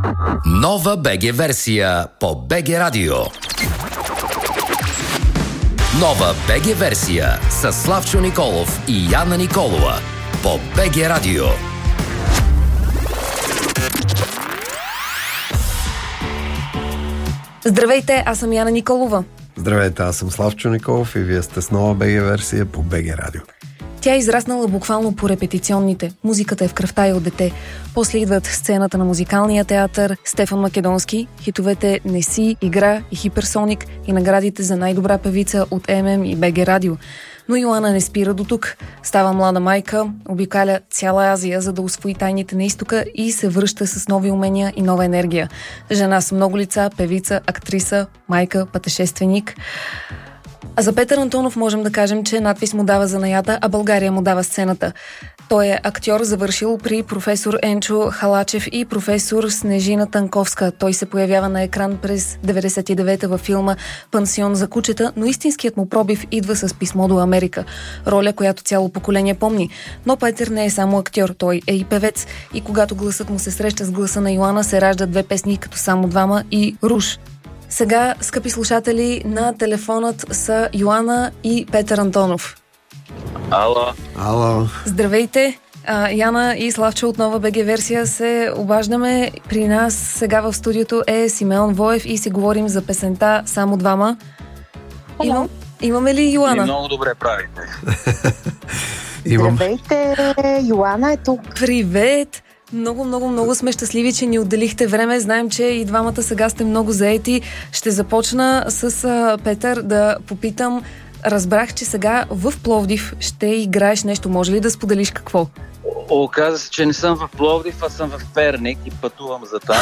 Нова БГ версия по БГ Радио. Нова БГ версия с Славчо Николов и Яна Николова по БГ Радио. Здравейте, аз съм Яна Николова. Здравейте, аз съм Славчо Николов и вие сте с нова БГ версия по БГ Радио. Тя е израснала буквално по репетиционните. Музиката е в кръвта и от дете. После идват сцената на музикалния театър, Стефан Македонски, хитовете "Не си", "Игра" и "Хиперсоник" и наградите за най-добра певица от ММ и БГ Радио. Но Йоана не спира до тук. Става млада майка, обикаля цяла Азия, за да усвои тайните на изтока и се връща с нови умения и нова енергия. Жена с много лица, певица, актриса, майка, пътешественик. А за Петър Антонов можем да кажем, че надвис му дава занаята, а България му дава сцената. Той е актьор, завършил при професор Енчо Халачев и професор Снежина Танковска. Той се появява на екран през 99-та във филма "Пансион за кучета", но истинският му пробив идва с "Писмо до Америка". Роля, която цяло поколение помни. Но Петър не е само актьор, той е и певец. И когато гласът му се среща с гласа на Йоана, се раждат две песни като "Само двама" и "Руш". Сега, скъпи слушатели, на телефонът са Йоана и Петър Антонов. Ало. Здравейте! Яна и Славчо от нова БГ версия се обаждаме. При нас сега в студиото е Симеон Воев и си говорим за песента "Само двама". Имаме ли Йоана? И много добре правите. Здравейте, Йоана е тук. Привет! Много сме щастливи, че ни отделихте време. Знаем, че и двамата сега сте много заети. Ще започна с Петър да попитам. Разбрах, че сега в Пловдив ще играеш нещо. Може ли да споделиш какво? Оказа се, че не съм в Пловдив, а съм в Перник и пътувам за там.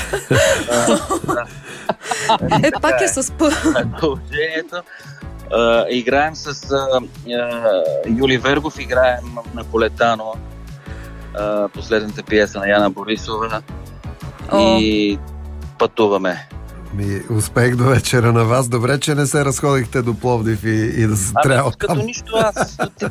Пак е с П. Положението. Играем с Юли Вергов, играем Наполетано, последната пиеса на Яна Борисова и пътуваме. Успех до вечера на вас. Добре, че не се разходихте до Пловдив и да се трябва като нищо, аз